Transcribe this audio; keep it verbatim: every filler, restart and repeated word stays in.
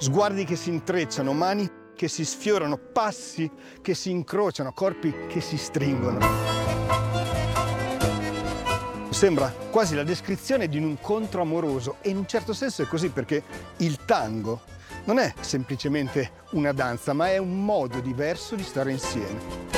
Sguardi che si intrecciano, mani che si sfiorano, passi che si incrociano, corpi che si stringono. Sembra quasi la descrizione di un incontro amoroso e in un certo senso è così, perché il tango non è semplicemente una danza, ma è un modo diverso di stare insieme.